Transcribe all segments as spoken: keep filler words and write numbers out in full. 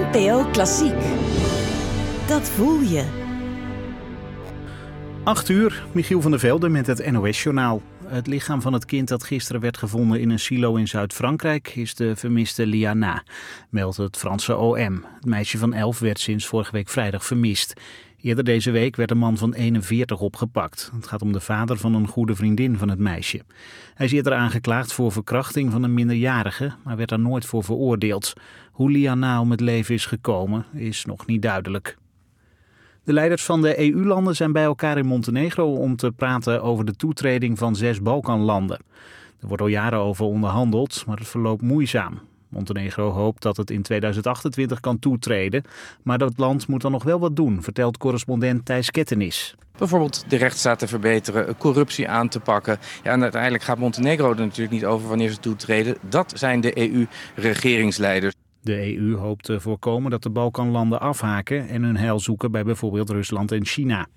N P O Klassiek. Dat voel je. acht uur, Michiel van der Velde met het N O S-journaal. Het lichaam van het kind dat gisteren werd gevonden in een silo in Zuid-Frankrijk is de vermiste Liana, meldt het Franse O M. Het meisje van elf werd sinds vorige week vrijdag vermist. Eerder deze week werd een man van eenenveertig opgepakt. Het gaat om de vader van een goede vriendin van het meisje. Hij is eerder aangeklaagd voor verkrachting van een minderjarige, maar werd daar nooit voor veroordeeld. Hoe Liana om het leven is gekomen is nog niet duidelijk. De leiders van de E U-landen zijn bij elkaar in Montenegro om te praten over de toetreding van zes Balkanlanden. Er wordt al jaren over onderhandeld, maar het verloopt moeizaam. Montenegro hoopt dat het in tweeduizend achtentwintig kan toetreden, maar dat land moet dan nog wel wat doen, vertelt correspondent Thijs Kettenis. Bijvoorbeeld de rechtsstaat te verbeteren, corruptie aan te pakken. Ja, en uiteindelijk gaat Montenegro er natuurlijk niet over wanneer ze toetreden. Dat zijn de E U-regeringsleiders. De E U hoopt te voorkomen dat de Balkanlanden afhaken en hun heil zoeken bij bijvoorbeeld Rusland en China.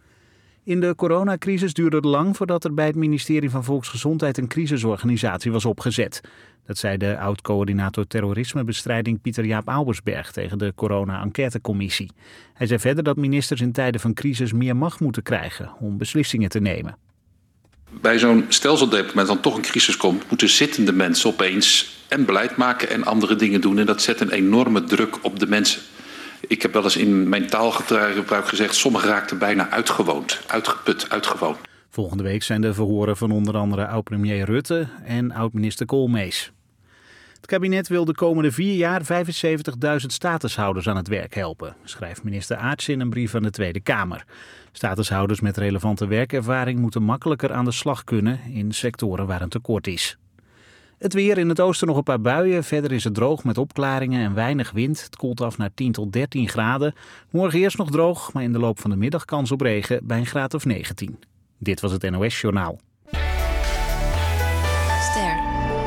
In de coronacrisis duurde het lang voordat er bij het ministerie van Volksgezondheid een crisisorganisatie was opgezet. Dat zei de oud-coördinator terrorismebestrijding Pieter-Jaap Albersberg tegen de corona-enquêtecommissie. Hij zei verder dat ministers in tijden van crisis meer macht moeten krijgen om beslissingen te nemen. Bij zo'n stelseldebat met dan toch een crisis komt, moeten zittende mensen opeens en beleid maken en andere dingen doen. En dat zet een enorme druk op de mensen. Ik heb wel eens in mijn taalgebruik gezegd, sommigen raakten bijna uitgewoond, uitgeput, uitgewoond. Volgende week zijn de verhoren van onder andere oud-premier Rutte en oud-minister Koolmees. Het kabinet wil de komende vier jaar vijfenzeventigduizend statushouders aan het werk helpen, schrijft minister Aartsen in een brief aan de Tweede Kamer. Statushouders met relevante werkervaring moeten makkelijker aan de slag kunnen in sectoren waar een tekort is. Het weer, in het oosten nog een paar buien. Verder is het droog met opklaringen en weinig wind. Het koelt af naar tien tot dertien graden. Morgen eerst nog droog, maar in de loop van de middag kans op regen bij een graad of negentien. Dit was het N O S-journaal. Ster.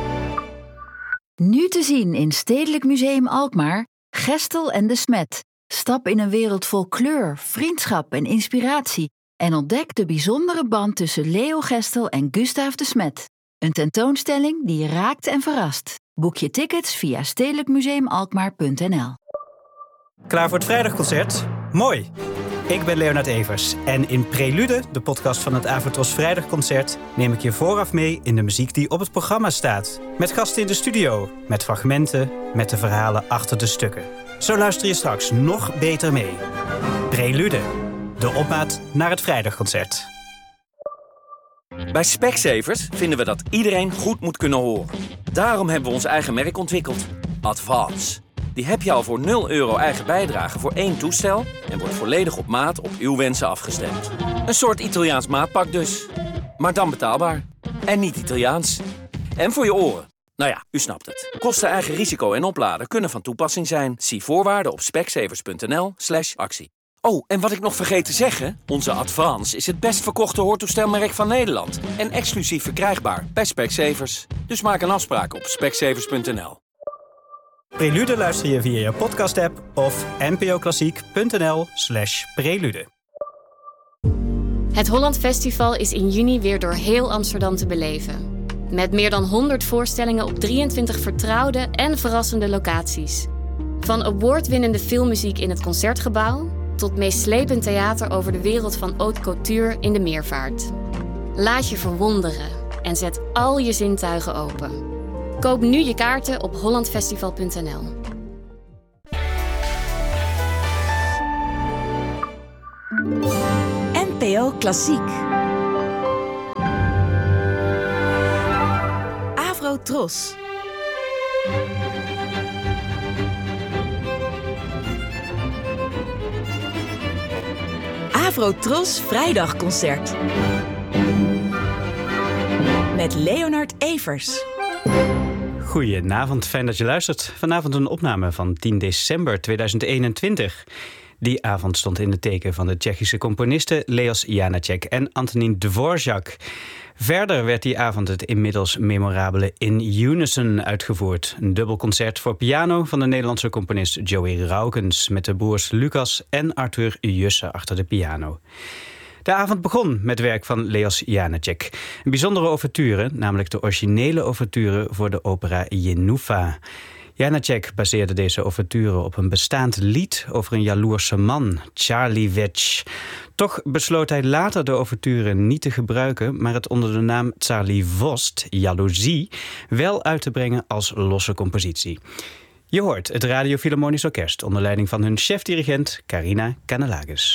Nu te zien in Stedelijk Museum Alkmaar, Gestel en de Smet. Stap in een wereld vol kleur, vriendschap en inspiratie. En ontdek de bijzondere band tussen Leo Gestel en Gustaaf de Smet. Een tentoonstelling die je raakt en verrast. Boek je tickets via stedelijk museum alkmaar punt n l. Klaar voor het vrijdagconcert? Mooi! Ik ben Leonard Evers en in Prelude, de podcast van het Avatros Vrijdagconcert, neem ik je vooraf mee in de muziek die op het programma staat. Met gasten in de studio, met fragmenten, met de verhalen achter de stukken. Zo luister je straks nog beter mee. Prelude, de opmaat naar het Vrijdagconcert. Bij Specsavers vinden we dat iedereen goed moet kunnen horen. Daarom hebben we ons eigen merk ontwikkeld. Advance. Die heb je al voor nul euro eigen bijdrage voor één toestel en wordt volledig op maat op uw wensen afgestemd. Een soort Italiaans maatpak dus. Maar dan betaalbaar. En niet Italiaans. En voor je oren. Nou ja, u snapt het. Kosten, eigen risico en opladen kunnen van toepassing zijn. Zie voorwaarden op specsavers punt n l slash actie. Oh, en wat ik nog vergeet te zeggen, onze Advance is het best verkochte hoortoestelmerk van Nederland. En exclusief verkrijgbaar bij Specsavers. Dus maak een afspraak op specsavers punt n l. Prelude luister je via je podcast-app of npoklassiek punt n l slash prelude. Het Holland Festival is in juni weer door heel Amsterdam te beleven. Met meer dan honderd voorstellingen op drieëntwintig vertrouwde en verrassende locaties. Van awardwinnende filmmuziek in het Concertgebouw tot meest slepend theater over de wereld van haute couture in de Meervaart. Laat je verwonderen en zet al je zintuigen open. Koop nu je kaarten op holland festival punt n l. N P O Klassiek. Avrotros. Avrotros Vrijdagconcert. Met Leonard Evers. Goedenavond, fijn dat je luistert. Vanavond een opname van tien december tweeduizend eenentwintig. Die avond stond in het teken van de Tsjechische componisten Leos Janáček en Antonín Dvořák. Verder werd die avond het inmiddels memorabele In Unison uitgevoerd. Een dubbel concert voor piano van de Nederlandse componist Joey Raukens met de broers Lucas en Arthur Jusse achter de piano. De avond begon met werk van Leos Janáček. Een bijzondere ouverture, namelijk de originele ouverture voor de opera Jenůfa. Janáček baseerde deze ouverture op een bestaand lied over een jaloerse man, Charlie Wedge. Toch besloot hij later de ouverture niet te gebruiken, maar het onder de naam Charlie Vost, Jaloezie, wel uit te brengen als losse compositie. Je hoort het Radio Philharmonisch Orkest onder leiding van hun chef-dirigent Carina Canelakis.